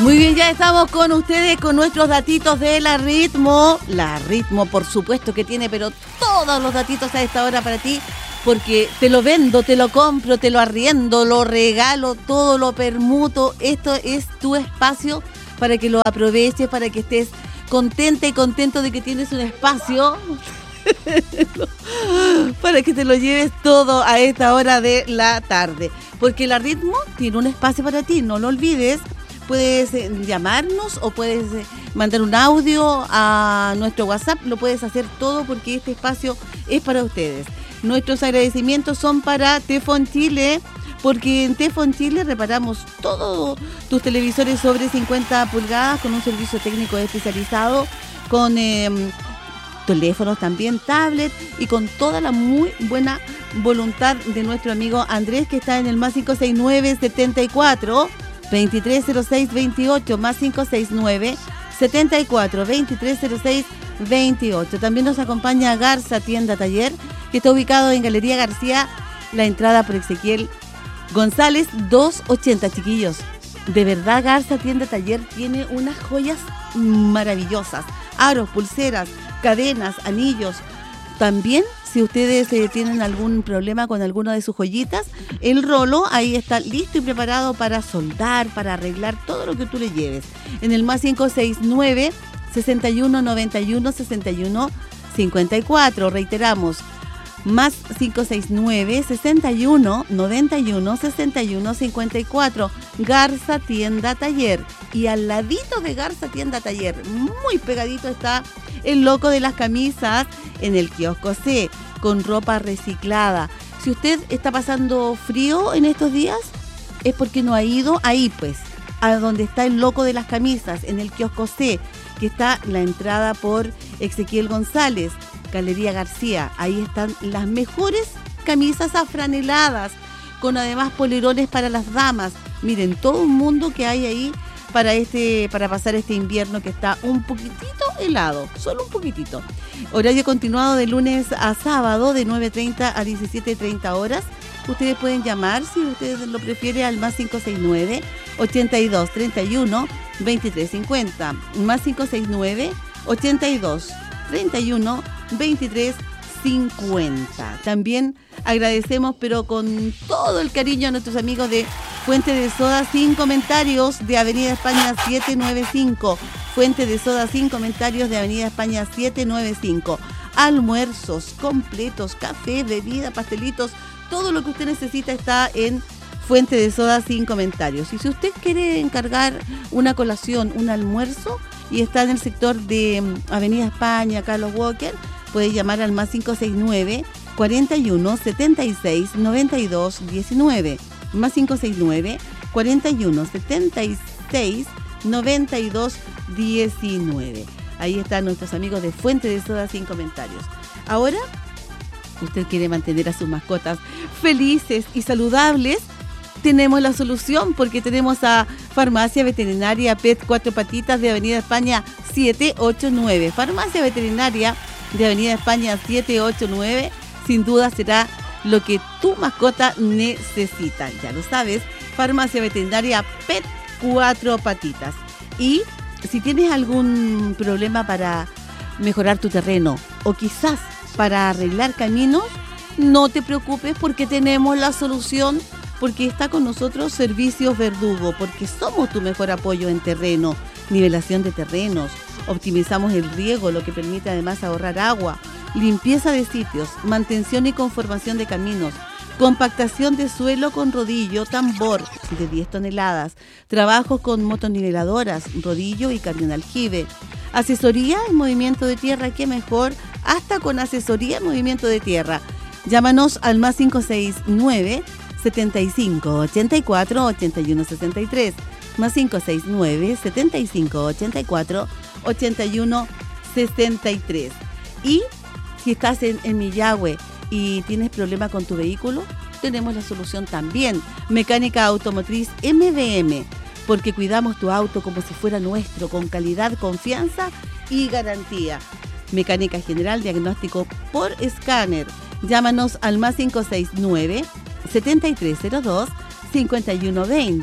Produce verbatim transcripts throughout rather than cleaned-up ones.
Muy bien, ya estamos con ustedes con nuestros datitos de la Ritmo. La Ritmo, por supuesto que tiene, pero todos los datitos a esta hora para ti, porque te lo vendo, te lo compro, te lo arriendo, lo regalo, todo lo permuto. Esto es tu espacio para que lo aproveches, para que estés contenta y contento de que tienes un espacio para que te lo lleves todo a esta hora de la tarde. Porque la Ritmo tiene un espacio para ti, no lo olvides. Puedes eh, llamarnos o puedes eh, mandar un audio a nuestro WhatsApp, lo puedes hacer todo porque este espacio es para ustedes. Nuestros agradecimientos son para Tefon Chile, porque en Tefon Chile reparamos todos tus televisores sobre cincuenta pulgadas con un servicio técnico especializado, con eh, teléfonos también, tablet y con toda la muy buena voluntad de nuestro amigo Andrés, que está en el más cinco seis nueve, setenta y cuatro, veintitrés cero seis veintiocho, más cinco seis nueve, setenta y cuatro, veintitrés cero seis veintiocho. También nos acompaña Garza Tienda Taller, que está ubicado en Galería García, la entrada por Ezequiel González doscientos ochenta, chiquillos. De verdad, Garza Tienda Taller tiene unas joyas maravillosas, aros, pulseras, cadenas, anillos. También, si ustedes eh, tienen algún problema con alguna de sus joyitas, el rolo ahí está listo y preparado para soldar, para arreglar todo lo que tú le lleves. En el más cinco seis nueve, sesenta y uno, noventa y uno, sesenta y uno, cincuenta y cuatro. Reiteramos, más cinco seis nueve, sesenta y uno, noventa y uno, sesenta y uno, cincuenta y cuatro. Garza Tienda Taller. Y al ladito de Garza Tienda Taller, muy pegadito, está el loco de las camisas en el kiosco C, con ropa reciclada. Si usted está pasando frío en estos días, es porque no ha ido ahí, pues, a donde está el loco de las camisas, en el kiosco C, que está la entrada por Ezequiel González, Galería García. Ahí están las mejores camisas afraneladas, con además polerones para las damas. Miren, todo un mundo que hay ahí para este para pasar este invierno que está un poquitito helado, solo un poquitito. Horario continuado de lunes a sábado de nueve treinta a diecisiete treinta horas. Ustedes pueden llamar, si ustedes lo prefieren, al más cinco seis nueve, ochenta y dos, treinta y uno, veintitrés cincuenta. Más cinco seis nueve, ochenta y dos, treinta y uno, veintitrés cincuenta. También agradecemos, pero con todo el cariño, a nuestros amigos de Fuente de Soda Sin Comentarios de Avenida España setecientos noventa y cinco. Fuente de Soda Sin Comentarios de Avenida España setecientos noventa y cinco. Almuerzos completos, café, bebida, pastelitos, todo lo que usted necesita está en Fuente de Soda Sin Comentarios. Y si usted quiere encargar una colación, un almuerzo, y está en el sector de Avenida España, Carlos Walker, puede llamar al más cinco seis nueve, cuarenta y uno, setenta y seis, noventa y dos, diecinueve. Más cinco seis nueve, cuarenta y uno, setenta y seis, noventa y dos, diecinueve. Ahí están nuestros amigos de Fuente de Soda Sin Comentarios. Ahora, usted quiere mantener a sus mascotas felices y saludables, tenemos la solución, porque tenemos a Farmacia Veterinaria Pet Cuatro Patitas de Avenida España setecientos ochenta y nueve. Farmacia Veterinaria de Avenida España setecientos ochenta y nueve, sin duda será lo que tu mascota necesita. Ya lo sabes, Farmacia Veterinaria Pet Cuatro Patitas. Y si tienes algún problema para mejorar tu terreno o quizás para arreglar caminos, no te preocupes, porque tenemos la solución, porque está con nosotros Servicios Verdugo, porque somos tu mejor apoyo en terreno, nivelación de terrenos, optimizamos el riego, lo que permite además ahorrar agua, limpieza de sitios, mantención y conformación de caminos, compactación de suelo con rodillo, tambor de diez toneladas, trabajos con motoniveladoras, rodillo y camión aljibe, asesoría en movimiento de tierra, qué mejor, hasta con asesoría en movimiento de tierra. Llámanos al más cinco seis nueve, setenta y cinco, ochenta y cuatro, ochenta y uno sesenta y tres, más cinco seis nueve, setenta y cinco, ochenta y cuatro, ochenta y uno sesenta y tres. Y si estás en, en Millahue y tienes problema con tu vehículo, tenemos la solución también. Mecánica Automotriz M V M, porque cuidamos tu auto como si fuera nuestro, con calidad, confianza y garantía. Mecánica General, diagnóstico por escáner. Llámanos al más cinco seis nueve, setenta y tres cero dos, cincuenta y uno veinte,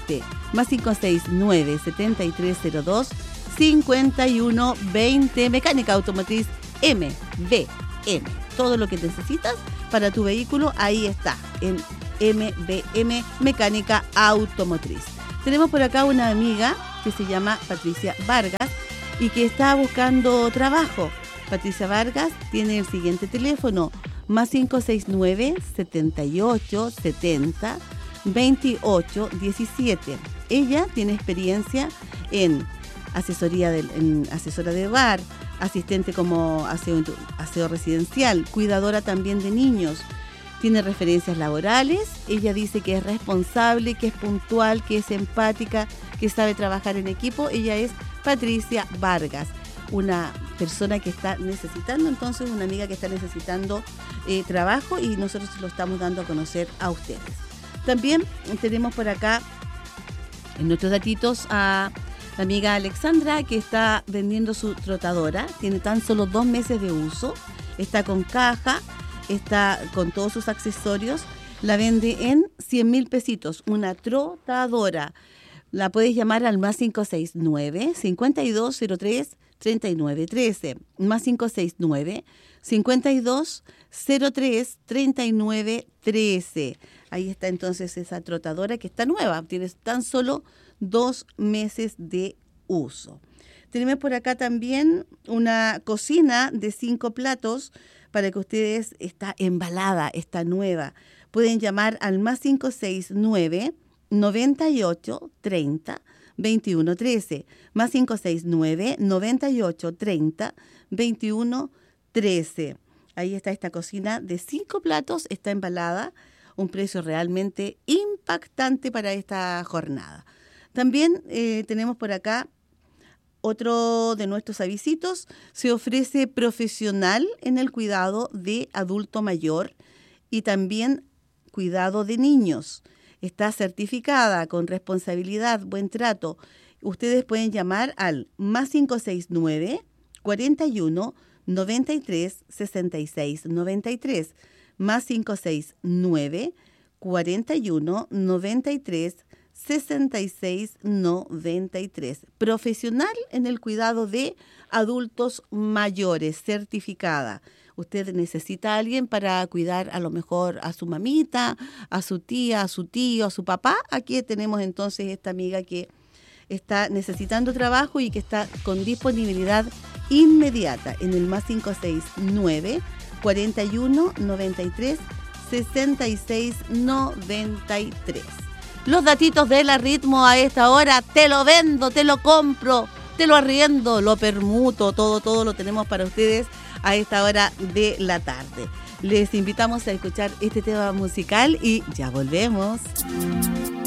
más cinco seis nueve, siete tres cero dos, cinco uno dos cero. Mecánica Automotriz M B M. Todo lo que necesitas para tu vehículo, ahí está, en M B M Mecánica Automotriz. Tenemos por acá una amiga que se llama Patricia Vargas y que está buscando trabajo. Patricia Vargas tiene el siguiente teléfono, más cinco seis nueve, setenta y ocho, setenta, veintiocho, diecisiete. Ella tiene experiencia en asesoría de, en asesora de hogar, asistente como aseo, aseo residencial, cuidadora también de niños. Tiene referencias laborales. Ella dice que es responsable, que es puntual, que es empática, que sabe trabajar en equipo. Ella es Patricia Vargas, una persona que está necesitando, entonces una amiga que está necesitando eh, trabajo, y nosotros lo estamos dando a conocer a ustedes. También tenemos por acá en nuestros datitos a la amiga Alexandra, que está vendiendo su trotadora. Tiene tan solo dos meses de uso, está con caja, está con todos sus accesorios, la vende en cien mil pesitos, una trotadora. La puedes llamar al más cinco seis nueve, cincuenta y dos cero tres, treinta y nueve trece, más cinco seis nueve, cincuenta y dos cero tres, treinta y nueve trece. Ahí está entonces esa trotadora que está nueva, tiene tan solo dos meses de uso. Tenemos por acá también una cocina de cinco platos para que ustedes, está embalada, está nueva. Pueden llamar al más cinco seis nueve, noventa y ocho, treinta, veintiuno trece, más cinco seis nueve, noventa y ocho, treinta, veintiuno trece. Ahí está esta cocina de cinco platos, está embalada, un precio realmente impactante para esta jornada. También eh, tenemos por acá otro de nuestros avisitos. Se ofrece profesional en el cuidado de adulto mayor y también cuidado de niños. Está certificada con responsabilidad, buen trato. Ustedes pueden llamar al más cinco seis nueve, cuarenta y uno, noventa y tres, sesenta y seis, noventa y tres, más cinco seis nueve, cuarenta y uno, noventa y tres, sesenta y seis, noventa y tres. Profesional en el cuidado de adultos mayores, certificada. Usted necesita a alguien para cuidar a lo mejor a su mamita, a su tía, a su tío, a su papá. Aquí tenemos entonces esta amiga que está necesitando trabajo y que está con disponibilidad inmediata en el más cinco seis nueve, cuarenta y uno, noventa y tres, sesenta y seis, noventa y tres. Los datitos de la Ritmo a esta hora, te lo vendo, te lo compro, te lo arriendo, lo permuto, todo, todo lo tenemos para ustedes a esta hora de la tarde. Les invitamos a escuchar este tema musical y ya volvemos.